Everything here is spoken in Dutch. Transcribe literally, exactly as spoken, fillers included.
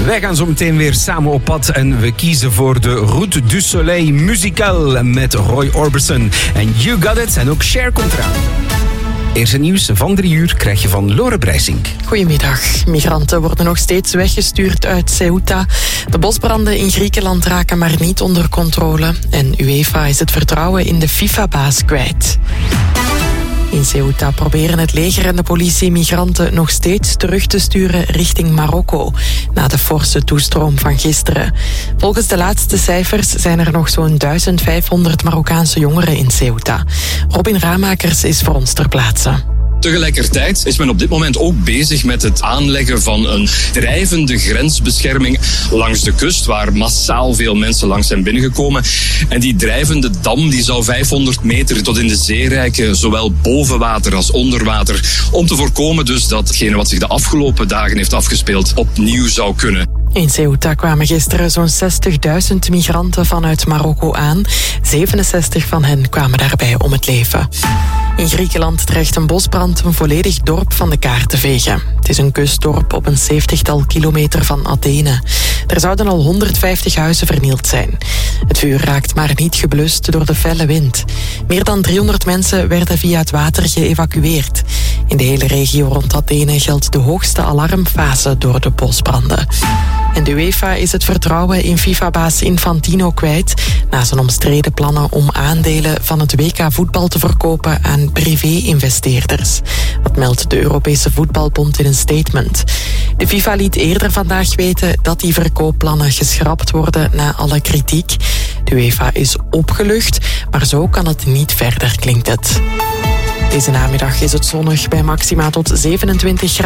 Wij gaan zo meteen weer samen op pad en we kiezen voor de Route du Soleil Musical met Roy Orbison. En You Got It en ook Cher komt eraan. Eerste nieuws van drie uur krijg je van Lore Breisink. Goedemiddag. Migranten worden nog steeds weggestuurd uit Ceuta. De bosbranden in Griekenland raken maar niet onder controle. En UEFA is het vertrouwen in de FIFA-baas kwijt. In Ceuta proberen het leger en de politie migranten nog steeds terug te sturen richting Marokko, na de forse toestroom van gisteren. Volgens de laatste cijfers zijn er nog zo'n duizend vijfhonderd Marokkaanse jongeren in Ceuta. Robin Ramakers is voor ons ter plaatse. Tegelijkertijd is men op dit moment ook bezig met het aanleggen van een drijvende grensbescherming langs de kust, waar massaal veel mensen langs zijn binnengekomen. En die drijvende dam die zou vijfhonderd meter tot in de zee reiken, zowel boven water als onder water, om te voorkomen dus dat hetgene wat zich de afgelopen dagen heeft afgespeeld opnieuw zou kunnen. In Ceuta kwamen gisteren zo'n zestigduizend migranten vanuit Marokko aan. zevenenzestig van hen kwamen daarbij om het leven. In Griekenland dreigt een bosbrand een volledig dorp van de kaart te vegen. Het is een kustdorp op een zeventigtal kilometer van Athene. Er zouden al honderdvijftig huizen vernield zijn. Het vuur raakt maar niet geblust door de felle wind. Meer dan driehonderd mensen werden via het water geëvacueerd. In de hele regio rond Athene geldt de hoogste alarmfase door de bosbranden. En de UEFA is het vertrouwen in FIFA-baas Infantino kwijt na zijn omstreden plannen om aandelen van het W K voetbal te verkopen aan privé-investeerders. Dat meldt de Europese Voetbalbond in een statement. De FIFA liet eerder vandaag weten dat die verkoopplannen geschrapt worden na alle kritiek. De UEFA is opgelucht, maar zo kan het niet verder, klinkt het. Deze namiddag is het zonnig bij maxima tot zevenentwintig graden.